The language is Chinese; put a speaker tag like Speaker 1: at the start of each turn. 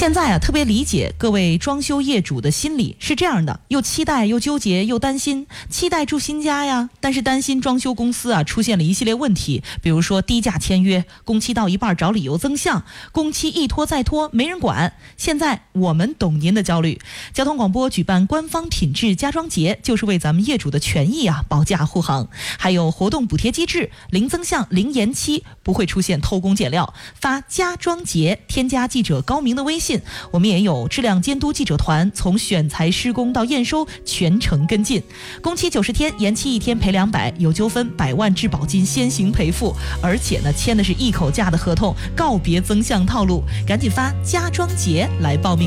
Speaker 1: 现在啊，特别理解各位装修业主的心理，是这样的，又期待又纠结又担心，期待住新家呀，但是担心装修公司啊出现了一系列问题，比如说低价签约，工期到一半找理由增项，工期一拖再拖没人管。现在我们懂您的焦虑，交通广播举办官方品质家装节，就是为咱们业主的权益啊保驾护航。还有活动补贴机制，零增项零延期，不会出现偷工减料。发家装节，添加记者高明的微信，我们也有质量监督记者团，从选材施工到验收全程跟进。工期90天，延期1天赔200，有纠纷100万质保金先行赔付，而且呢签的是一口价的合同，告别增项套路，赶紧发家装节来报名。